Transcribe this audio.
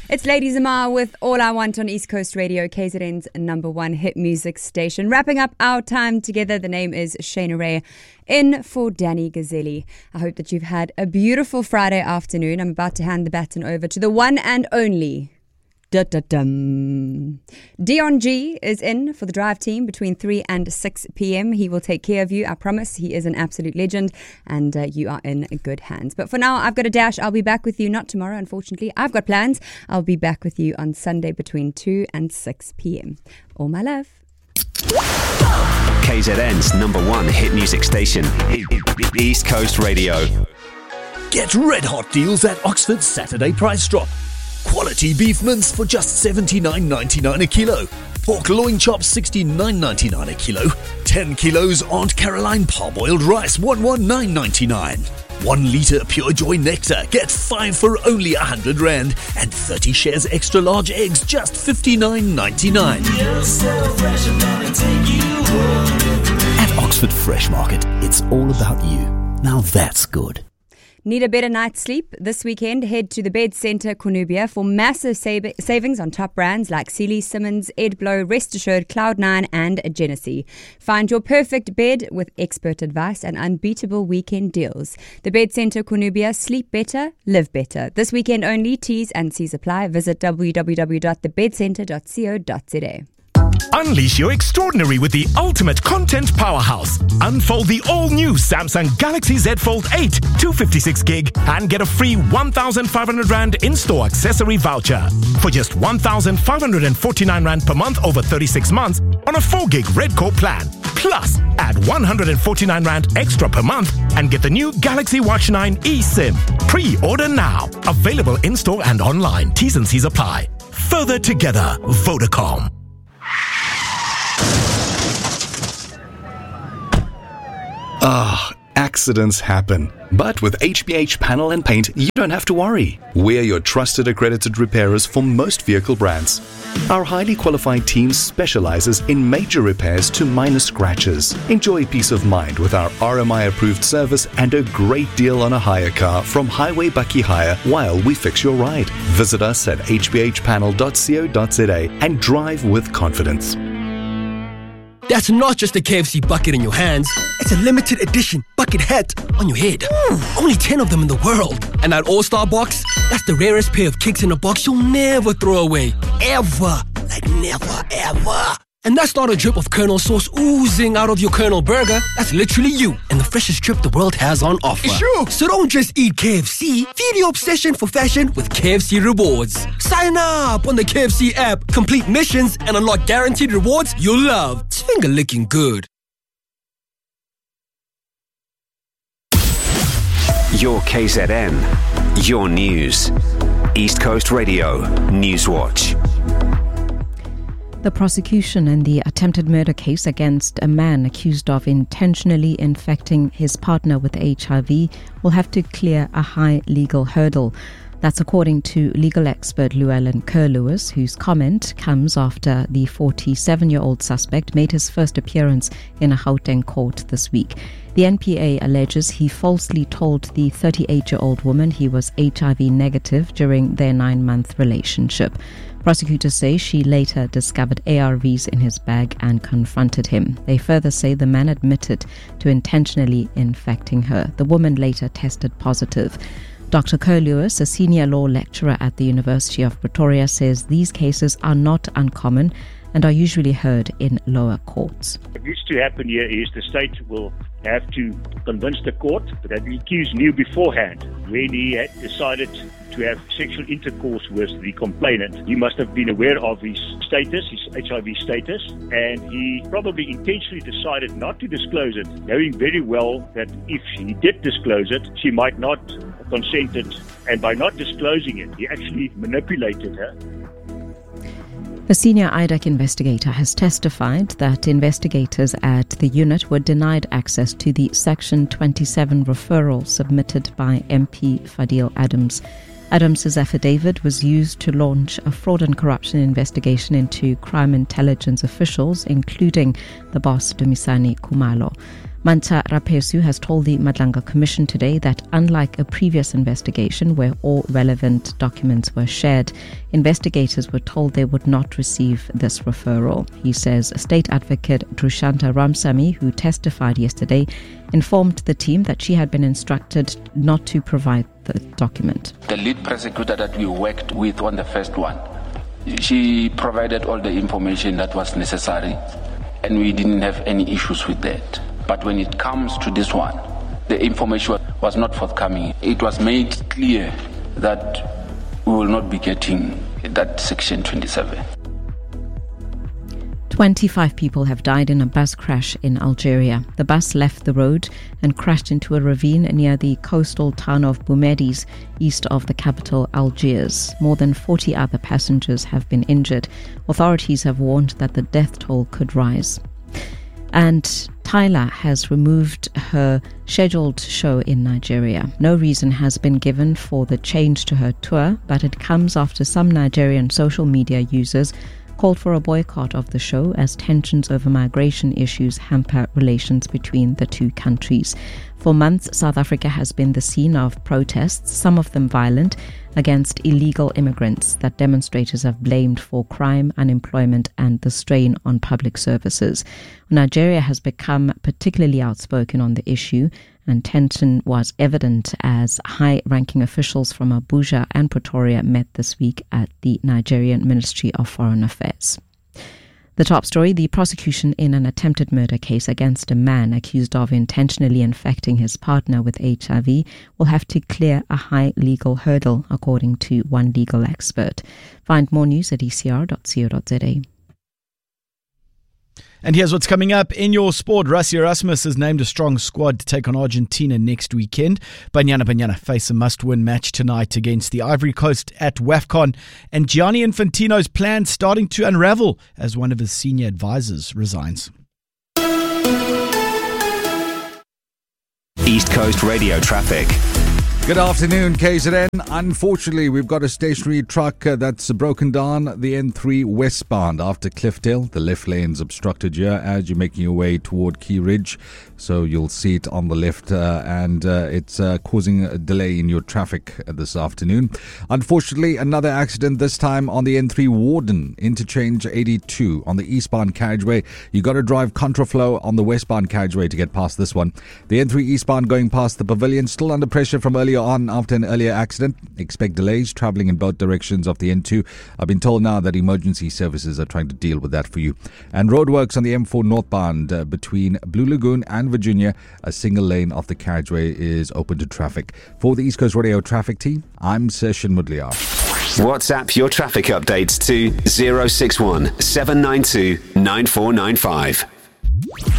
It's Lady Zamar with All I Want on East Coast Radio, KZN's #1 hit music station. Wrapping up our time together, the name is Shayna Ray, in for Danny Gazzelli. I hope that you've had a beautiful Friday afternoon. I'm about to hand the baton over to the one and only Dion G is in for the drive team between 3 and 6 p.m. He will take care of you, I promise. He is an absolute legend, and you are in good hands. But for now, I've got a dash. I'll be back with you, not tomorrow, unfortunately. I've got plans. I'll be back with you on Sunday between 2 and 6 p.m. All my love. KZN's #1 hit music station, East Coast Radio. Get red hot deals at Oxford's Saturday price drop. Quality beef mince for just $79.99 a kilo. Pork loin chops $69.99 a kilo. 10 kilos Aunt Caroline parboiled rice $119.99. 1 litre Pure Joy nectar, get 5 for only 100 Rand, and 30 shares extra large eggs just $59.99. At Oxford Fresh Market, it's all about you. Now that's good. Need a better night's sleep? This weekend, head to the Bed Centre Cornubia for massive savings on top brands like Sealy, Simmons, Edblow, Rest Assured, Cloud9 and Genesee. Find your perfect bed with expert advice and unbeatable weekend deals. The Bed Centre Cornubia, sleep better, live better. This weekend only, T's and C's apply. Visit www.thebedcentre.co.za. Unleash your extraordinary with the ultimate content powerhouse. Unfold the all-new Samsung Galaxy Z Fold 8 256 gig and get a free 1,500 Rand in-store accessory voucher for just 1,549 Rand per month over 36 months on a 4 gig Red Core plan. Plus, add 149 Rand extra per month and get the new Galaxy Watch 9 eSIM. Pre-order now. Available in-store and online. T's and C's apply. Further together, Vodacom. Accidents happen. But with HBH Panel and Paint, you don't have to worry. We're your trusted accredited repairers for most vehicle brands. Our highly qualified team specializes in major repairs to minor scratches. Enjoy peace of mind with our RMI-approved service and a great deal on a hire car from Highway Bucky Hire while we fix your ride. Visit us at hbhpanel.co.za and drive with confidence. That's not just a KFC bucket in your hands. It's a limited edition bucket hat on your head. Only 10 of them in the world. And that All-Star box, that's the rarest pair of kicks in a box you'll never throw away. Ever. Like never, ever. And that's not a drip of Colonel sauce oozing out of your Colonel burger. That's literally you and the freshest drip the world has on offer. Sure. So don't just eat KFC. Feed your obsession for fashion with KFC Rewards. Sign up on the KFC app. Complete missions and unlock guaranteed rewards you'll love. It's finger licking good. Your KZN, your news. East Coast Radio, Newswatch. The prosecution in the attempted murder case against a man accused of intentionally infecting his partner with HIV will have to clear a high legal hurdle. That's according to legal expert Llewellyn Kerr-Lewis, whose comment comes after the 47-year-old suspect made his first appearance in a Gauteng court this week. The NPA alleges he falsely told the 38-year-old woman he was HIV negative during their 9-month relationship. Prosecutors say she later discovered ARVs in his bag and confronted him. They further say the man admitted to intentionally infecting her. The woman later tested positive. Dr. Kerr-Lewis, a senior law lecturer at the University of Pretoria, says these cases are not uncommon and are usually heard in lower courts. What needs to happen here is the state will have to convince the court that the accused knew beforehand when he had decided to have sexual intercourse with the complainant. He must have been aware of his status, his HIV status, and he probably intentionally decided not to disclose it, knowing very well that if he did disclose it, she might not have consented, and by not disclosing it, he actually manipulated her. A senior IDAC investigator has testified that investigators at the unit were denied access to the Section 27 referral submitted by MP Fadil Adams. Adams's affidavit was used to launch a fraud and corruption investigation into crime intelligence officials, including the boss Dumisani Khumalo. Manta Rapesu has told the Madlanga Commission today that unlike a previous investigation where all relevant documents were shared, investigators were told they would not receive this referral. He says State Advocate Drushanta Ramsamy, who testified yesterday, informed the team that she had been instructed not to provide the document. The lead prosecutor that we worked with on the first one, she provided all the information that was necessary, and we didn't have any issues with that. But when it comes to this one, the information was not forthcoming. It was made clear that we will not be getting that Section 27. 25 people have died in a bus crash in Algeria. The bus left the road and crashed into a ravine near the coastal town of Boumediene, east of the capital Algiers. More than 40 other passengers have been injured. Authorities have warned that the death toll could rise. And Tyler has removed her scheduled show in Nigeria. No reason has been given for the change to her tour, but it comes after some Nigerian social media users called for a boycott of the show as tensions over migration issues hamper relations between the two countries. For months, South Africa has been the scene of protests, some of them violent, against illegal immigrants that demonstrators have blamed for crime, unemployment and the strain on public services. Nigeria has become particularly outspoken on the issue, and tension was evident as high-ranking officials from Abuja and Pretoria met this week at the Nigerian Ministry of Foreign Affairs. The top story, the prosecution in an attempted murder case against a man accused of intentionally infecting his partner with HIV will have to clear a high legal hurdle, according to one legal expert. Find more news at ecr.co.za. And here's what's coming up in your sport. Rassie Erasmus has named a strong squad to take on Argentina next weekend. Banyana face a must-win match tonight against the Ivory Coast at WAFCON. And Gianni Infantino's plans starting to unravel as one of his senior advisors resigns. East Coast Radio traffic. Good afternoon, KZN. Unfortunately, we've got a stationary truck that's broken down the N3 westbound after Cliffdale. The left lane's obstructed here as you're making your way toward Key Ridge. So you'll see it on the left and it's causing a delay in your traffic this afternoon. Unfortunately, another accident, this time on the N3 Warden interchange 82 on the eastbound carriageway. You got to drive contraflow on the westbound carriageway to get past this one. The N3 eastbound going past the pavilion, still under pressure from earlier on after an earlier accident. Expect delays travelling in both directions of the N2. I've been told now that emergency services are trying to deal with that for you. And roadworks on the M4 northbound between Blue Lagoon and Virginia. A single lane of the carriageway is open to traffic. For the East Coast Radio traffic team, I'm Session Mudliar. WhatsApp your traffic updates to 061 792 9495.